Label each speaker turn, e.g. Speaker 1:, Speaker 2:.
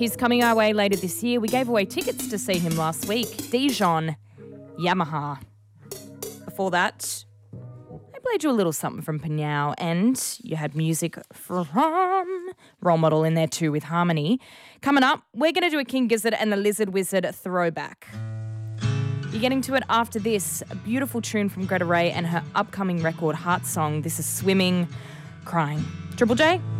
Speaker 1: He's coming our way later this year. We gave away tickets to see him last week. Dijon, Yamaha. Before that, I played you a little something from Panyao, and you had music from Role Model in there too with Harmony. Coming up, we're going to do a King Gizzard and the Lizard Wizard throwback. You're getting to it after this. A beautiful tune from Greta Ray and her upcoming record, Heart Song. This is Swimming, Crying. Triple J?